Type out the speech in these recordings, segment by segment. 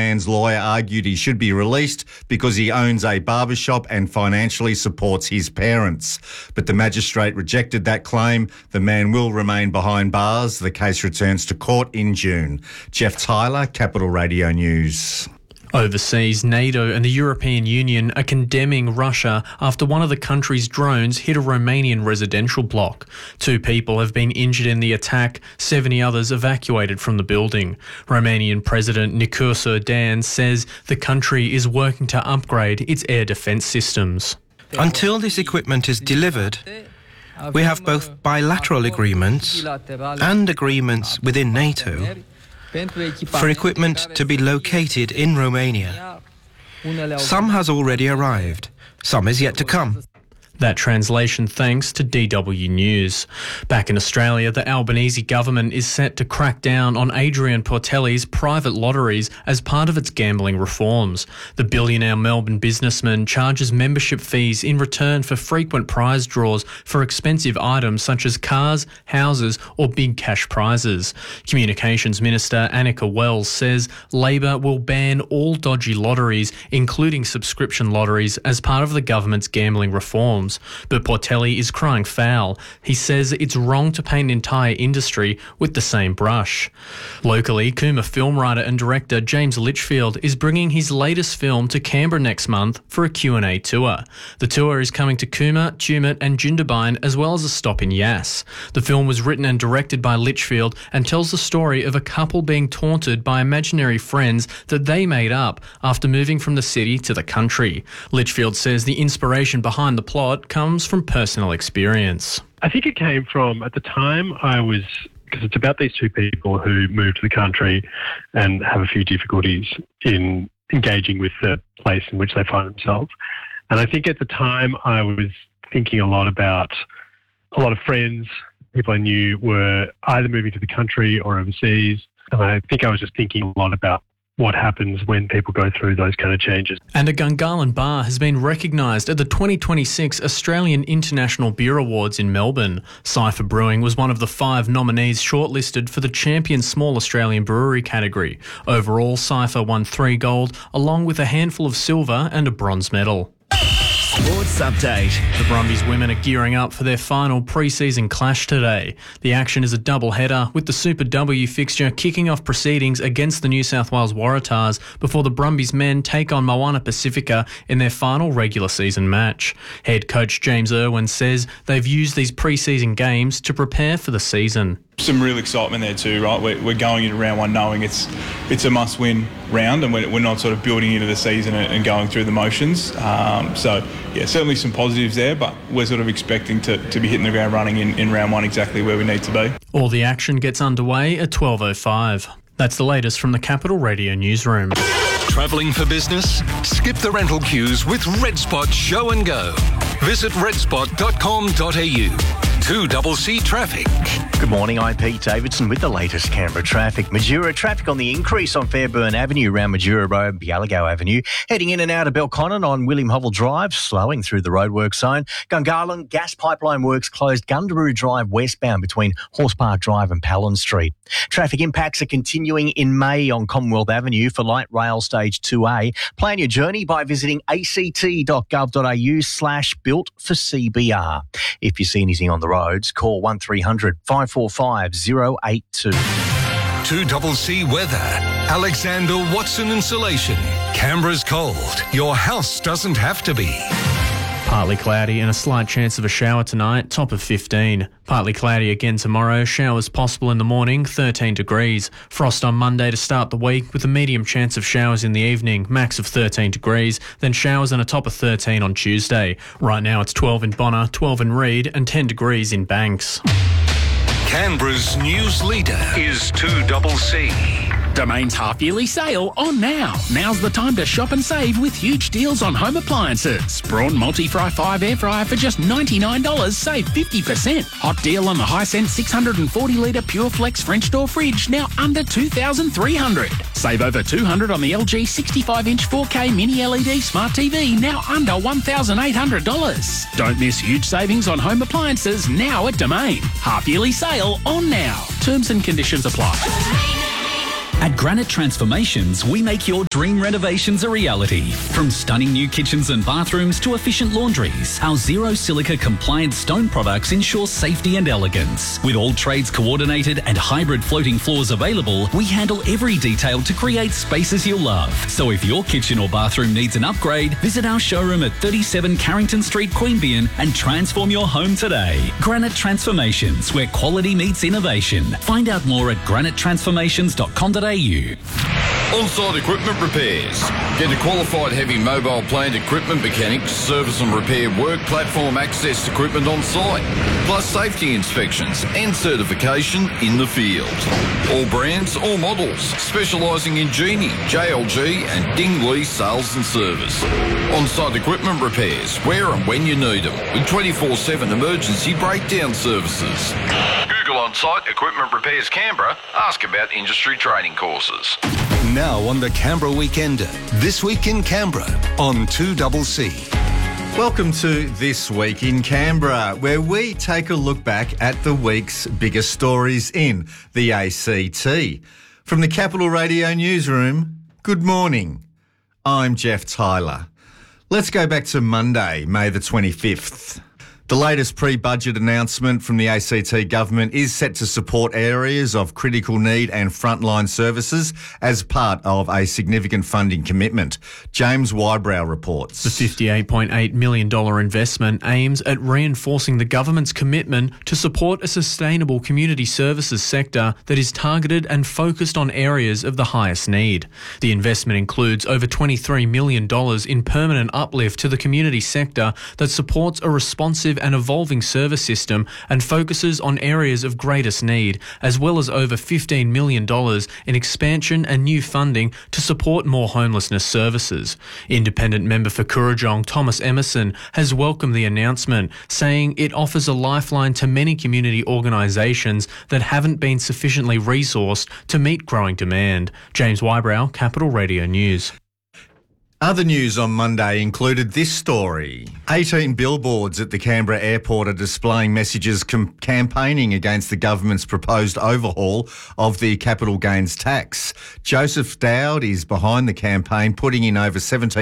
man's lawyer argued he should be released because he owns a barbershop and financially supports his parents. But the magistrate rejected that claim. The man will remain behind bars. The case returns to court in June. Jeff Tyler, Capital Radio News. Overseas, NATO and the European Union are condemning Russia after one of the country's drones hit a Romanian residential block. 2 people have been injured in the attack, 70 others evacuated from the building. Romanian President Nicolae Dan says the country is working to upgrade its air defence systems. Until this equipment is delivered, we have both bilateral agreements and agreements within NATO for equipment to be located in Romania. Some has already arrived, some is yet to come. That translation thanks to DW News. Back in Australia, the Albanese government is set to crack down on Adrian Portelli's private lotteries as part of its gambling reforms. The billionaire Melbourne businessman charges membership fees in return for frequent prize draws for expensive items such as cars, houses or big cash prizes. Communications Minister Annika Wells says Labor will ban all dodgy lotteries, including subscription lotteries, as part of the government's gambling reforms. But Portelli is crying foul. He says it's wrong to paint an entire industry with the same brush. Locally, Cooma film writer and director James Litchfield is bringing his latest film to Canberra next month for a Q&A tour. The tour is coming to Cooma, Tumut and Jindabyne, as well as a stop in Yass. The film was written and directed by Litchfield and tells the story of a couple being taunted by imaginary friends that they made up after moving from the city to the country. Litchfield says the inspiration behind the plot comes from personal experience. I think it came from, at the time because it's about these 2 people who moved to the country and have a few difficulties in engaging with the place in which they find themselves. And I think at the time I was thinking a lot about a lot of friends, people I knew were either moving to the country or overseas. And I think I was just thinking a lot about what happens when people go through those kind of changes. And a Gungahlin bar has been recognised at the 2026 Australian International Beer Awards in Melbourne. Cypher Brewing was one of the 5 nominees shortlisted for the Champion Small Australian Brewery category. Overall, Cypher won 3 gold, along with a handful of silver and a bronze medal. Sports Update. The Brumbies women are gearing up for their final pre-season clash today. The action is a double-header, with the Super W fixture kicking off proceedings against the New South Wales Waratahs before the Brumbies men take on Moana Pacifica in their final regular season match. Head coach James Irwin says they've used these pre-season games to prepare for the season. Some real excitement there too, right? We're going into round 1 knowing it's a must-win round, and we're not sort of building into the season and going through the motions. So, yeah, certainly some positives there, but we're sort of expecting to be hitting the ground running in round 1 exactly where we need to be. All the action gets underway at 12:05. That's the latest from the Capital Radio Newsroom. Travelling for business? Skip the rental queues with RedSpot Show and Go. Visit redspot.com.au. 2CC Traffic. Good morning, I'm Pete Davidson with the latest Canberra traffic. Majura traffic on the increase on Fairburn Avenue around Majura Road, Bialago Avenue. Heading in and out of Belconnen on William Hovell Drive, slowing through the roadwork zone. Gungahlin gas pipeline works closed Gundaroo Drive westbound between Horse Park Drive and Pallon Street. Traffic impacts are continuing in May on Commonwealth Avenue for light rail stage 2A. Plan your journey by visiting act.gov.au/built-for-CBR. If you see anything on the roads, call 1300 545 082. 2CC Weather. Alexander Watson Insulation. Canberra's cold. Your house doesn't have to be. Partly cloudy and a slight chance of a shower tonight, top of 15. Partly cloudy again tomorrow, showers possible in the morning, 13 degrees. Frost on Monday to start the week with a medium chance of showers in the evening, max of 13 degrees, then showers and a top of 13 on Tuesday. Right now it's 12 in Bonner, 12 in Reed and 10 degrees in Banks. Canberra's news leader is 2CC. Domain's half-yearly sale on now. Now's the time to shop and save with huge deals on home appliances. Braun Multi-Fry 5 air fryer for just $99, save 50%. Hot deal on the Hisense 640-litre Pure Flex French door fridge, now under $2,300. Save over $200 on the LG 65-inch 4K mini LED smart TV, now under $1,800. Don't miss huge savings on home appliances now at Domain. Half-yearly sale on now. Terms and conditions apply. At Granite Transformations, we make your dream renovations a reality. From stunning new kitchens and bathrooms to efficient laundries, our zero silica compliant stone products ensure safety and elegance. With all trades coordinated and hybrid floating floors available, we handle every detail to create spaces you'll love. So if your kitchen or bathroom needs an upgrade, visit our showroom at 37 Carrington Street, Queanbeyan and transform your home today. Granite Transformations, where quality meets innovation. Find out more at granitetransformations.com.au. On-site equipment repairs. Get a qualified heavy mobile plant equipment mechanic to service and repair work platform access equipment on site, plus safety inspections and certification in the field. All brands, all models, specialising in Genie, JLG and Dingley sales and service. On-site equipment repairs, where and when you need them, with 24/7 emergency breakdown services. Google On-Site Equipment Repairs Canberra. Ask about industry training courses. Now on the Canberra Weekender. This Week in Canberra on 2CC. Welcome to This Week in Canberra, where we take a look back at the week's biggest stories in the ACT. From the Capital Radio newsroom, good morning. I'm Jeff Tyler. Let's go back to Monday, May the 25th. The latest pre-budget announcement from the ACT government is set to support areas of critical need and frontline services as part of a significant funding commitment. James Wybrow reports. The $58.8 million investment aims at reinforcing the government's commitment to support a sustainable community services sector that is targeted and focused on areas of the highest need. The investment includes over $23 million in permanent uplift to the community sector that supports a responsive and evolving service system and focuses on areas of greatest need, as well as over $15 million in expansion and new funding to support more homelessness services. Independent member for Kurrajong, Thomas Emerson, has welcomed the announcement, saying it offers a lifeline to many community organisations that haven't been sufficiently resourced to meet growing demand. James Wybrow, Capital Radio News. Other news on Monday included this story. 18 billboards at the Canberra airport are displaying messages campaigning against the government's proposed overhaul of the capital gains tax. Joseph Dowd is behind the campaign, putting in over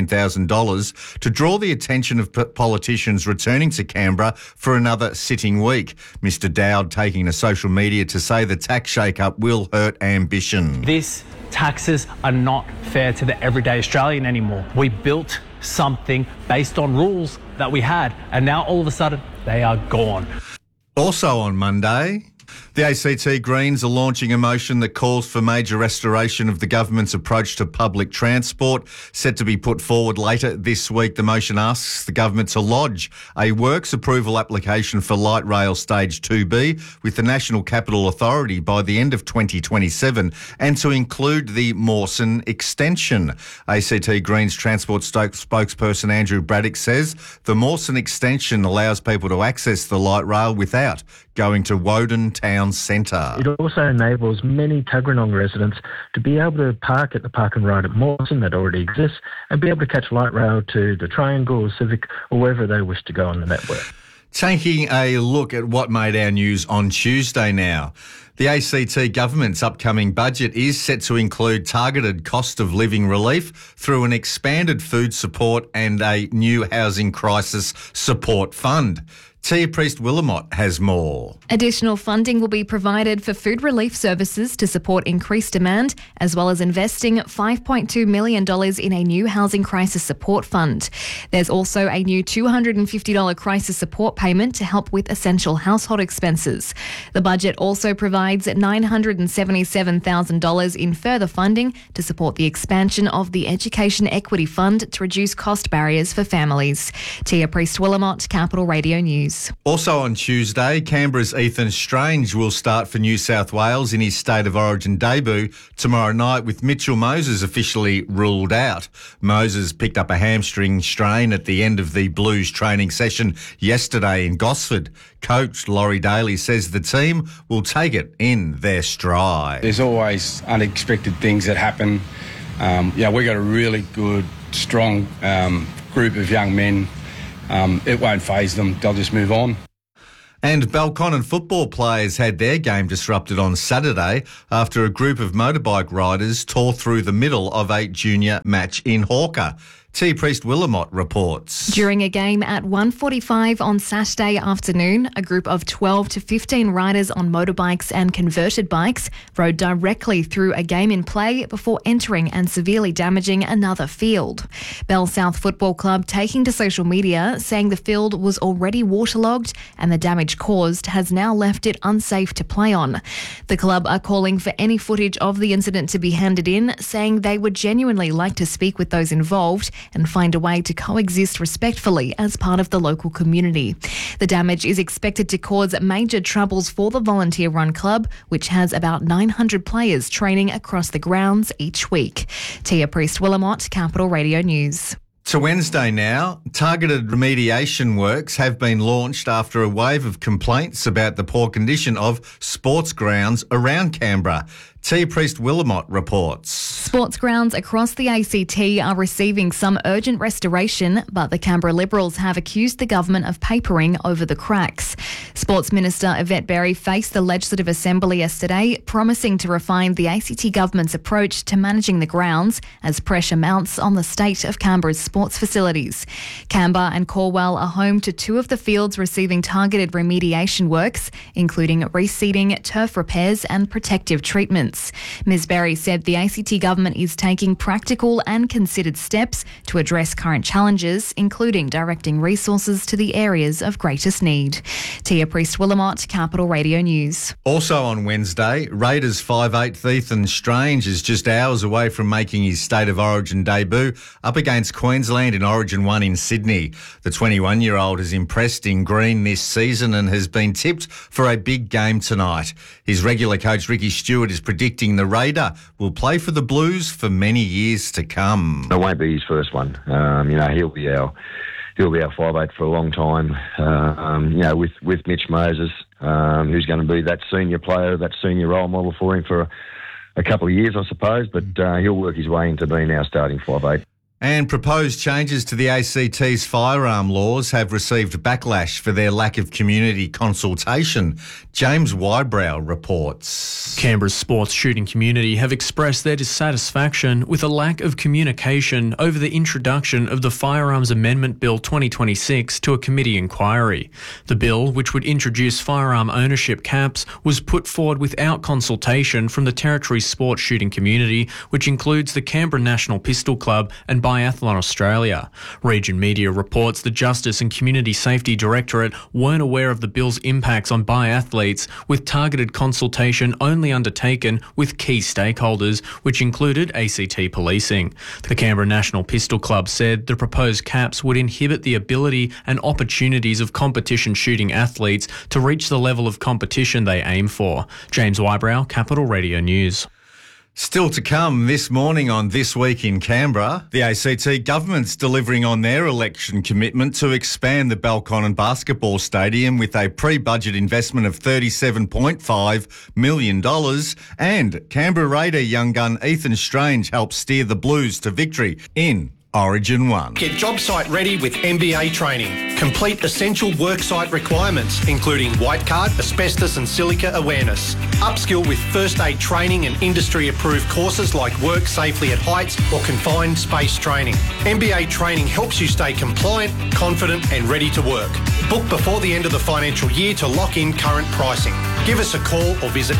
$17,000 to draw the attention of politicians returning to Canberra for another sitting week. Mr Dowd taking to social media to say the tax shake-up will hurt ambition. This taxes are not fair to the everyday Australian anymore. We built something based on rules that we had, and now all of a sudden they are gone. Also on Monday, the ACT Greens are launching a motion that calls for major restoration of the government's approach to public transport, set to be put forward later this week. The motion asks the government to lodge a works approval application for light rail stage 2B with the National Capital Authority by the end of 2027 and to include the Mawson extension. ACT Greens Transport spokesperson Andrew Braddock says the Mawson extension allows people to access the light rail without going to Woden Town Centre. It also enables many Tuggeranong residents to be able to park at the park and ride at Mawson that already exists and be able to catch light rail to the Triangle or Civic or wherever they wish to go on the network. Taking a look at what made our news on Tuesday now. The ACT government's upcoming budget is set to include targeted cost of living relief through an expanded food support and a new housing crisis support fund. Tia Priest-Willamott has more. Additional funding will be provided for food relief services to support increased demand, as well as investing $5.2 million in a new housing crisis support fund. There's also a new $250 crisis support payment to help with essential household expenses. The budget also provides $977,000 in further funding to support the expansion of the Education Equity Fund to reduce cost barriers for families. Tia Priest-Willamott, Capital Radio News. Also on Tuesday, Canberra's Ethan Strange will start for New South Wales in his State of Origin debut tomorrow night, with Mitchell Moses officially ruled out. Moses picked up a hamstring strain at the end of the Blues training session yesterday in Gosford. Coach Laurie Daly says the team will take it in their stride. There's always unexpected things that happen. We've got a really good, strong group of young men. It won't faze them. They'll just move on. And Belconnen football players had their game disrupted on Saturday after a group of motorbike riders tore through the middle of a junior match in Hawker. T. Priest Willamot reports. During a game at 1:45 on Saturday afternoon, a group of 12 to 15 riders on motorbikes and converted bikes rode directly through a game in play before entering and severely damaging another field. Bell South Football Club taking to social media saying the field was already waterlogged and the damage caused has now left it unsafe to play on. The club are calling for any footage of the incident to be handed in, saying they would genuinely like to speak with those involved and find a way to coexist respectfully as part of the local community. The damage is expected to cause major troubles for the volunteer-run club, which has about 900 players training across the grounds each week. Tia Priest Willamot, Capital Radio News. To Wednesday now, targeted remediation works have been launched after a wave of complaints about the poor condition of sports grounds around Canberra. T. Priest Willamot reports. Sports grounds across the ACT are receiving some urgent restoration, but the Canberra Liberals have accused the government of papering over the cracks. Sports Minister Yvette Berry faced the Legislative Assembly yesterday, promising to refine the ACT government's approach to managing the grounds as pressure mounts on the state of Canberra's sports facilities. Canberra and Corwell are home to two of the fields receiving targeted remediation works, including reseeding, turf repairs and protective treatments. Ms Berry said the ACT government is taking practical and considered steps to address current challenges, including directing resources to the areas of greatest need. Tia Priest Willamot, Capital Radio News. Also on Wednesday, Raiders 5'8" Ethan Strange is just hours away from making his State of Origin debut up against Queensland in Origin 1 in Sydney. The 21-year-old has impressed in green this season and has been tipped for a big game tonight. His regular coach Ricky Stewart is predicting the Raider will play for the Blues for many years to come. It won't be his first one. He'll be our 5'8" for a long time. With Mitch Moses, who's going to be that senior player, that senior role model for him for a couple of years, I suppose. But he'll work his way into being our starting 5'8". And proposed changes to the ACT's firearm laws have received backlash for their lack of community consultation. James Wybrow reports. Canberra's sports shooting community have expressed their dissatisfaction with a lack of communication over the introduction of the Firearms Amendment Bill 2026 to a committee inquiry. The bill, which would introduce firearm ownership caps, was put forward without consultation from the Territory's sports shooting community, which includes the Canberra National Pistol Club and Biathlon Australia. Region Media reports the Justice and Community Safety Directorate weren't aware of the bill's impacts on biathletes, with targeted consultation only undertaken with key stakeholders, which included ACT policing. The Canberra National Pistol Club said the proposed caps would inhibit the ability and opportunities of competition shooting athletes to reach the level of competition they aim for. James Wybrow, Capital Radio News. Still to come this morning on This Week in Canberra, the ACT government's delivering on their election commitment to expand the Belconnen Basketball Stadium with a pre-budget investment of $37.5 million, and Canberra Raider young gun Ethan Strange helps steer the Blues to victory in Origin 1. Get job site ready with MBA training. Complete essential worksite requirements, including white card, asbestos and silica awareness. Upskill with first aid training and industry-approved courses like work safely at heights or confined space training. MBA training helps you stay compliant, confident and ready to work. Book before the end of the financial year to lock in current pricing. Give us a call or visit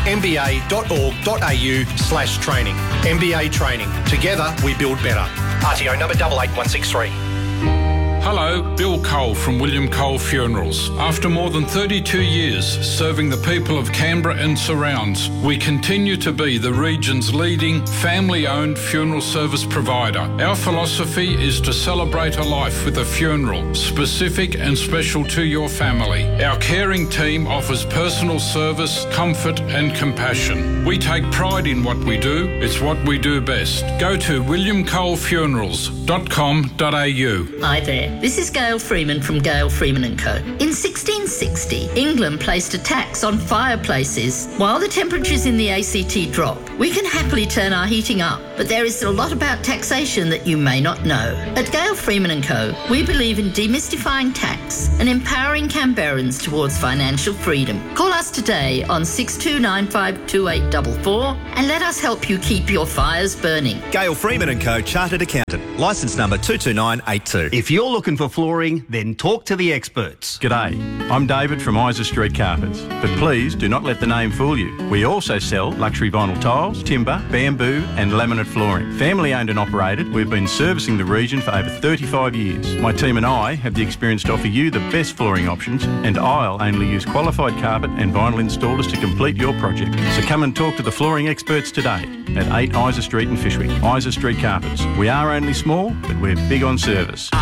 mba.org.au/training. MBA Training. Together we build better. RTO number 88163. Hello, Bill Cole from William Cole Funerals. After more than 32 years serving the people of Canberra and surrounds, we continue to be the region's leading family-owned funeral service provider. Our philosophy is to celebrate a life with a funeral, specific and special to your family. Our caring team offers personal service, comfort and compassion. We take pride in what we do. It's what we do best. Go to williamcolefunerals.com.au. Hi there. This is Gail Freeman from Gail Freeman & Co. In 1660, England placed a tax on fireplaces. While the temperatures in the ACT drop, we can happily turn our heating up, but there is a lot about taxation that you may not know. At Gail Freeman & Co, we believe in demystifying tax and empowering Canberrans towards financial freedom. Call us today on 62952844 and let us help you keep your fires burning. Gail Freeman & Co, Chartered Accountant, licence number 22982. If you're looking for flooring, then talk to the experts. G'day, I'm David from Isa Street Carpets, but please do not let the name fool you. We also sell luxury vinyl tiles, timber, bamboo and laminate flooring. Family owned and operated, we've been servicing the region for over 35 years. My team and I have the experience to offer you the best flooring options, and I'll only use qualified carpet and vinyl installers to complete your project. So come and talk to the flooring experts today at 8 Isa Street in Fyshwick. Isa Street Carpets. We are only small, but we're big on service.